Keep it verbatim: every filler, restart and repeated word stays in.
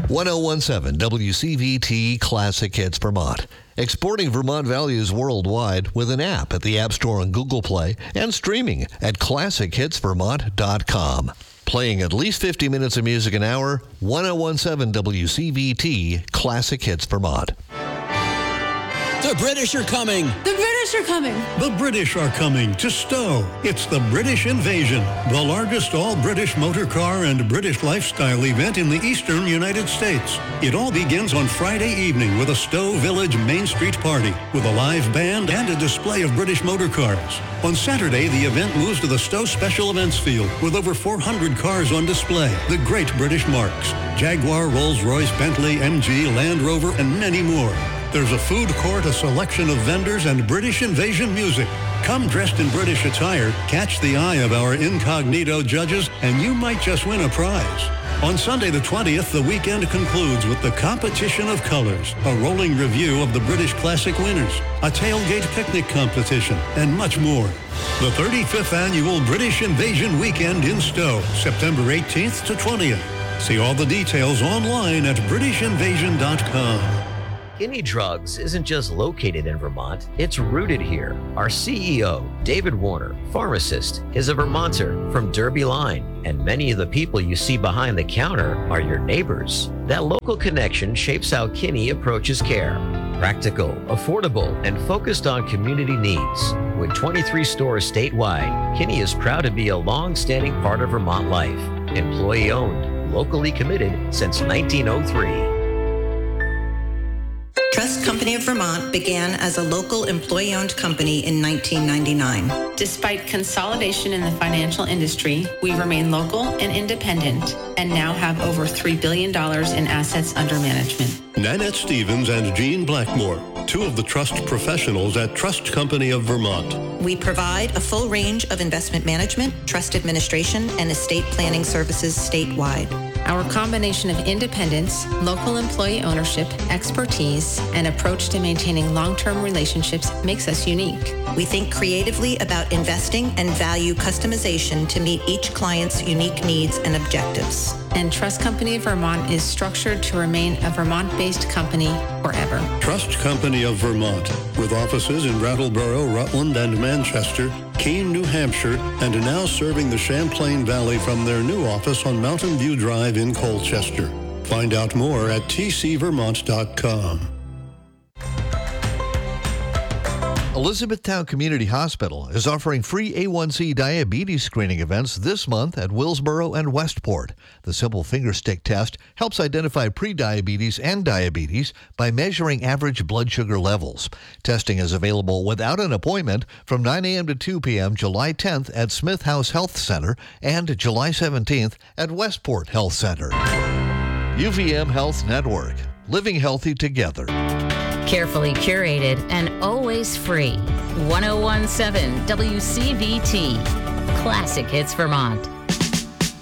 ten seventeen W C V T Classic Hits Vermont. Exporting Vermont values worldwide with an app at the App Store and Google Play and streaming at classic hits vermont dot com. Playing at least fifty minutes of music an hour, ten seventeen W C V T Classic Hits Vermont. The British are coming. The British are coming. The British are coming to Stowe. It's the British Invasion, the largest all-British motor car and British lifestyle event in the eastern United States. It all begins on Friday evening with a Stowe Village Main Street party with a live band and a display of British motor cars. On Saturday, the event moves to the Stowe Special Events Field with over four hundred cars on display. The great British marques: Jaguar, Rolls-Royce, Bentley, M G, Land Rover, and many more. There's a food court, a selection of vendors, and British Invasion music. Come dressed in British attire, catch the eye of our incognito judges, and you might just win a prize. On Sunday the twentieth, the weekend concludes with the Competition of Colors, a rolling review of the British Classic winners, a tailgate picnic competition, and much more. The thirty-fifth Annual British Invasion Weekend in Stowe, September eighteenth to twentieth. See all the details online at british invasion dot com. Kinney Drugs isn't just located in Vermont, it's rooted here. Our C E O, David Warner, pharmacist, is a Vermonter from Derby Line, and many of the people you see behind the counter are your neighbors. That local connection shapes how Kinney approaches care. Practical, affordable, and focused on community needs. With twenty-three stores statewide, Kinney is proud to be a long-standing part of Vermont life. Employee-owned, locally committed since nineteen oh three. Trust Company of Vermont began as a local employee-owned company in nineteen ninety-nine. Despite consolidation in the financial industry, we remain local and independent and now have over three billion dollars in assets under management. Nanette Stevens and Jean Blackmore, two of the trust professionals at Trust Company of Vermont. We provide a full range of investment management, trust administration, and estate planning services statewide. Our combination of independence, local employee ownership, expertise, and approach to maintaining long-term relationships makes us unique. We think creatively about investing and value customization to meet each client's unique needs and objectives. And Trust Company of Vermont is structured to remain a Vermont-based company forever. Trust Company of Vermont, with offices in Brattleboro, Rutland, and Manchester, Keene, New Hampshire, and now serving the Champlain Valley from their new office on Mountain View Drive in Colchester. Find out more at t c vermont dot com. Elizabethtown Community Hospital is offering free A one C diabetes screening events this month at Willsboro and Westport. The simple finger stick test helps identify prediabetes and diabetes by measuring average blood sugar levels. Testing is available without an appointment from nine a.m. to two p.m. July tenth at Smith House Health Center and July seventeenth at Westport Health Center. U V M Health Network, living healthy together. Carefully curated and always free. ten seventeen W C V T. Classic Hits Vermont.